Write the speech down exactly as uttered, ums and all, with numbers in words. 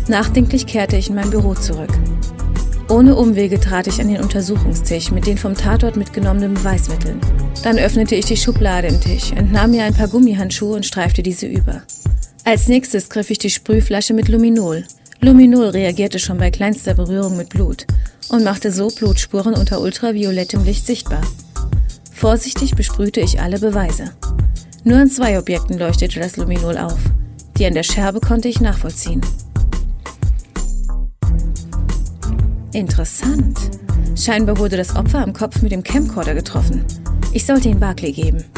Nachdenklich kehrte ich in mein Büro zurück. Ohne Umwege trat ich an den Untersuchungstisch mit den vom Tatort mitgenommenen Beweismitteln. Dann öffnete ich die Schublade im Tisch, entnahm mir ein paar Gummihandschuhe und streifte diese über. Als nächstes griff ich die Sprühflasche mit Luminol. Luminol reagierte schon bei kleinster Berührung mit Blut und machte so Blutspuren unter ultraviolettem Licht sichtbar. Vorsichtig besprühte ich alle Beweise. Nur an zwei Objekten leuchtete das Luminol auf. Die an der Scherbe konnte ich nachvollziehen. Interessant. Scheinbar wurde das Opfer am Kopf mit dem Camcorder getroffen. Ich sollte ihn Barclay geben.